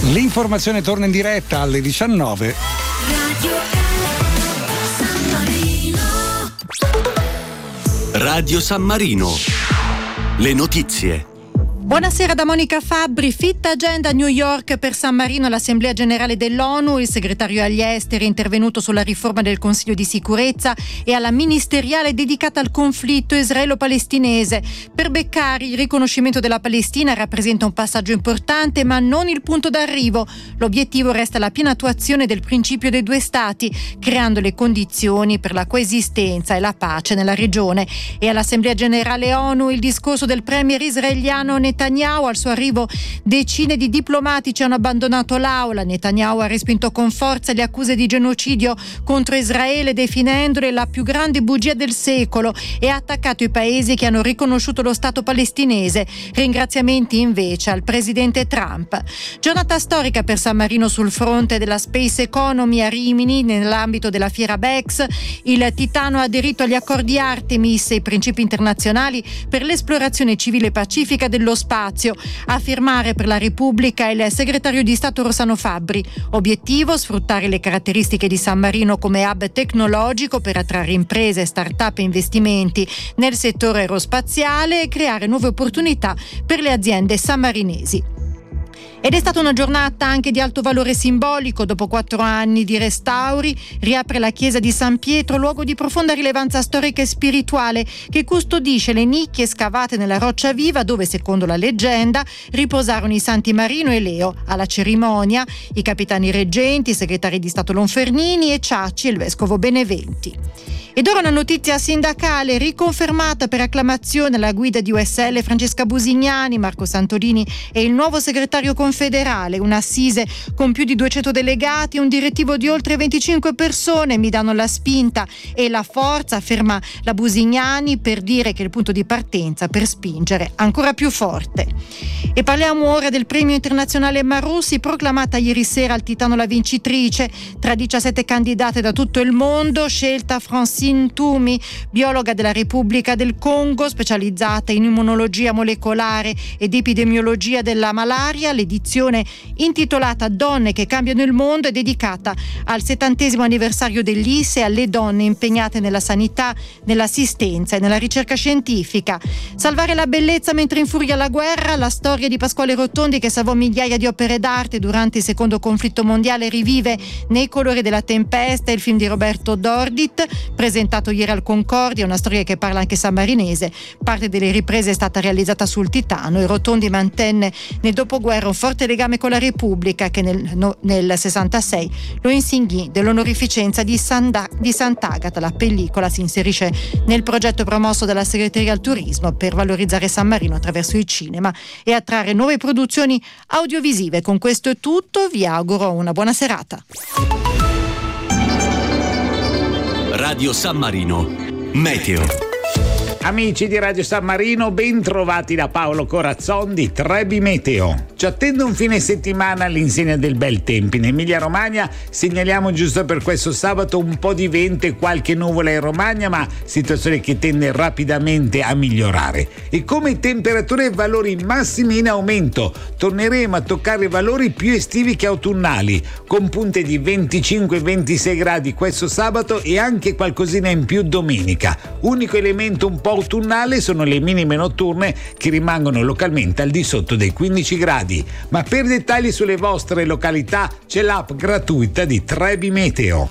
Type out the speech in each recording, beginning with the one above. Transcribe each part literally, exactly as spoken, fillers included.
L'informazione torna in diretta alle diciannove. Radio San Marino. Radio San Marino. Le notizie. Buonasera da Monica Fabbri. Fit agenda a New York per San Marino all'Assemblea Generale dell'ONU. Il segretario agli esteri è intervenuto sulla riforma del Consiglio di Sicurezza e alla ministeriale dedicata al conflitto israelo-palestinese. Per Beccari il riconoscimento della Palestina rappresenta un passaggio importante ma non il punto d'arrivo. L'obiettivo resta la piena attuazione del principio dei due stati, creando le condizioni per la coesistenza e la pace nella regione. E all'Assemblea Generale ONU il discorso del premier israeliano Netanyahu. Al suo arrivo decine di diplomatici hanno abbandonato l'aula. Netanyahu ha respinto con forza le accuse di genocidio contro Israele, definendole la più grande bugia del secolo, e ha attaccato i paesi che hanno riconosciuto lo Stato palestinese. Ringraziamenti invece al presidente Trump. Giornata storica per San Marino sul fronte della Space Economy a Rimini nell'ambito della Fiera Bex. Il Titano ha aderito agli accordi Artemis e i principi internazionali per l'esplorazione civile e pacifica dello spazio. A firmare per la Repubblica il segretario di Stato Rossano Fabbri. Obiettivo: sfruttare le caratteristiche di San Marino come hub tecnologico per attrarre imprese, start-up e investimenti nel settore aerospaziale e creare nuove opportunità per le aziende sammarinesi. Ed è stata una giornata anche di alto valore simbolico. Dopo quattro anni di restauri riapre la chiesa di San Pietro, luogo di profonda rilevanza storica e spirituale che custodisce le nicchie scavate nella roccia viva dove, secondo la leggenda, riposarono i santi Marino e Leo. Alla cerimonia i capitani reggenti, i segretari di Stato Lonfernini e Ciacci e il vescovo Beneventi. Ed ora una notizia sindacale: riconfermata per acclamazione la guida di U S L Francesca Busignani, Marco Santolini è il nuovo segretario confederale. Un'assise con più di duecento delegati, un direttivo di oltre venticinque persone mi danno la spinta e la forza, afferma la Busignani, per dire che è il punto di partenza per spingere ancora più forte. E parliamo ora del premio internazionale Marussi, proclamata ieri sera al Titano la vincitrice. Tra diciassette candidate da tutto il mondo, scelta Francine Toumi, biologa della Repubblica del Congo, specializzata in immunologia molecolare ed epidemiologia della malaria. L'edizione, intitolata Donne che cambiano il mondo, è dedicata al settantesimo anniversario dell'I S E e alle donne impegnate nella sanità, nell'assistenza e nella ricerca scientifica. Salvare la bellezza mentre infuria la guerra, la storia di Pasquale Rotondi che salvò migliaia di opere d'arte durante il secondo conflitto mondiale, rivive nei colori della tempesta. Il film di Roberto Dordit, presentato ieri al Concordia, una storia che parla anche sammarinese. Parte delle riprese è stata realizzata sul Titano e Rotondi mantenne nel dopoguerra un forte legame con la Repubblica che nel, no, nel sessantasei lo insignì dell'onorificenza di, Sanda, di Sant'Agata. La pellicola si inserisce nel progetto promosso dalla Segreteria al Turismo per valorizzare San Marino attraverso il cinema e attrarre nuove produzioni audiovisive. Con questo è tutto, vi auguro una buona serata. Radio San Marino. Meteo. Amici di Radio San Marino, ben trovati da Paolo Corazzon di Trebi Meteo. Ci attende un fine settimana all'insegna del bel tempo. In Emilia Romagna segnaliamo giusto per questo sabato un po' di vento e qualche nuvola in Romagna, ma situazione che tende rapidamente a migliorare. E come temperature e valori massimi in aumento, torneremo a toccare valori più estivi che autunnali, con punte di venticinque ventisei gradi questo sabato e anche qualcosina in più domenica. Unico elemento un po' autunnale sono le minime notturne che rimangono localmente al di sotto dei quindici gradi. Ma per dettagli sulle vostre località c'è l'app gratuita di Trebi Meteo.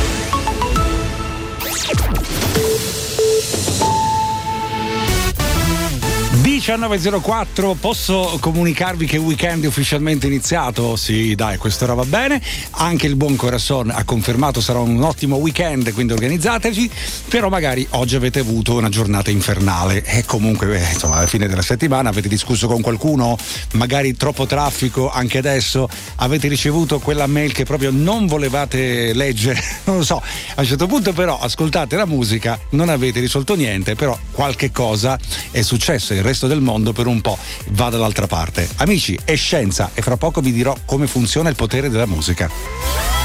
diciannove e zero quattro, posso comunicarvi che il weekend è ufficialmente iniziato? Sì, dai, questo ora va bene. Anche il buon Corazon ha confermato sarà un ottimo weekend, quindi organizzateci. Però magari oggi avete avuto una giornata infernale e comunque, beh, insomma, alla fine della settimana avete discusso con qualcuno, magari troppo traffico anche adesso, avete ricevuto quella mail che proprio non volevate leggere, non lo so. A un certo punto però ascoltate la musica, non avete risolto niente, però qualche cosa è successo. Il resto del mondo per un po' va dall'altra parte. Amici, è scienza e fra poco vi dirò come funziona il potere della musica.